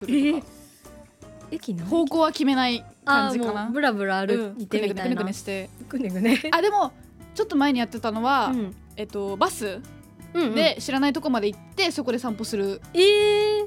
駅の方向は決めない感じかな。 もうブラブラ歩いてみたいな、 くねくねしてくねくねでもちょっと前にやってたのは、バスで知らないとこまで行ってそこで散歩する